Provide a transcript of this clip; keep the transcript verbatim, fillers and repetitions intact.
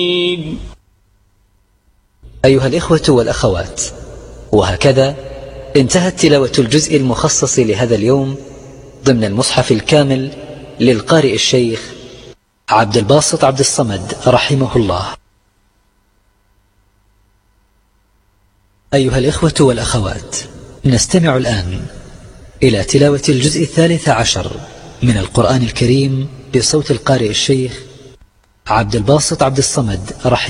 أيها الإخوة والأخوات، وهكذا انتهت تلاوة الجزء المخصص لهذا اليوم ضمن المصحف الكامل للقارئ الشيخ عبد الباسط عبد الصمد رحمه الله. أيها الإخوة والأخوات، نستمع الآن إلى تلاوة الجزء الثالث عشر من القرآن الكريم بصوت القارئ الشيخ عبد الباسط عبد الصمد رحمه الله.